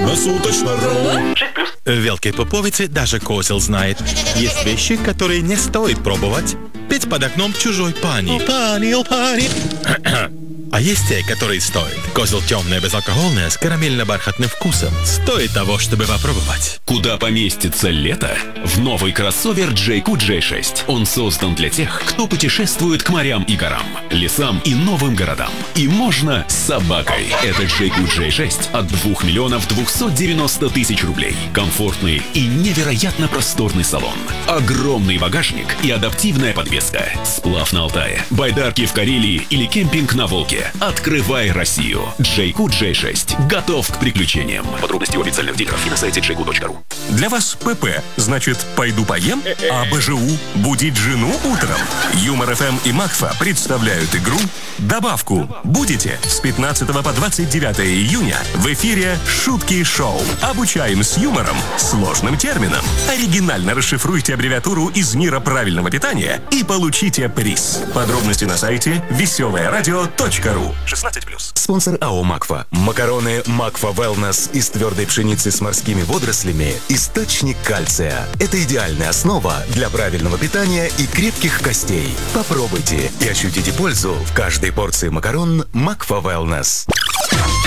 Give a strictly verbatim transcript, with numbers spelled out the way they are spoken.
Круглосуточно.ру. В Велкой Поповице даже козел знает. Есть вещи, которые не стоит пробовать. Петь под окном чужой пани. О, пани, о, пани. А есть те, которые стоят. Козел темное, безалкогольное, с карамельно-бархатным вкусом. Стоит того, чтобы попробовать. Куда поместится лето? В новый кроссовер джей кью джей шесть. Он создан для тех, кто путешествует к морям и горам, лесам и новым городам. И можно с собакой. Это джей кью джей шесть от двух миллионов двухсот девяноста тысяч рублей. Комфортный и невероятно просторный салон. Огромный багажник и адаптивная подвеска. Сплав на Алтае, байдарки в Карелии или кемпинг на Волге. Открывай Россию. джей кью джей шесть. Готов к приключениям. Подробности у официальных дилеров и на сайте джей кью точка ру. Для вас ПП значит «пойду поем», а БЖУ «будить жену утром». Юмор ФМ и Макфа представляют игру «Добавку». Будете с пятнадцатого по двадцать девятое июня в эфире «Шутки шоу». Обучаем с юмором сложным терминам. Оригинально расшифруйте аббревиатуру из мира правильного питания и получите приз. Подробности на сайте веселое радио точка ру. шестнадцать плюс. Спонсор АО «Макфа». Макароны «Макфа Wellness» из твердой пшеницы с морскими водорослями – источник кальция. Это идеальная основа для правильного питания и крепких костей. Попробуйте и ощутите пользу в каждой порции макарон «Макфа Wellness».